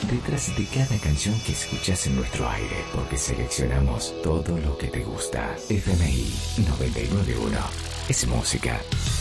detrás de cada canción que escuchas en nuestro aire, porque seleccionamos todo lo que te gusta. FMI 991 es música.